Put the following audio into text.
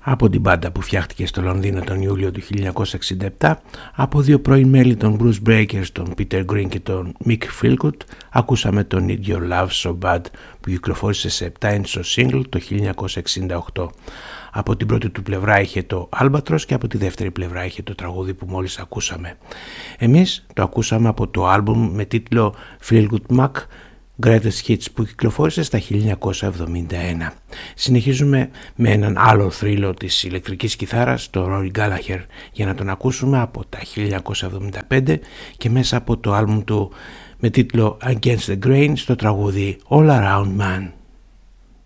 από την μπάντα που φτιάχτηκε στο Λονδίνο τον Ιούλιο του 1967, από δύο πρώην μέλη των Blues Breakers, τον Peter Green και τον Mick Philgood, ακούσαμε τον Need Your Love So Bad που κυκλοφόρησε σε 7-inch single το 1968. Από την πρώτη του πλευρά είχε το Albatross και από τη δεύτερη πλευρά είχε το τραγούδι που μόλις ακούσαμε. Εμείς το ακούσαμε από το άλμπουμ με τίτλο Fleetwood Mac Greatest Hits που κυκλοφόρησε στα 1971. Συνεχίζουμε με έναν άλλο θρύλο της ηλεκτρικής κιθάρας, το Rory Gallagher, για να τον ακούσουμε από τα 1975 και μέσα από το άλμπουμ του με τίτλο Against the Grain στο τραγούδι All Around Man.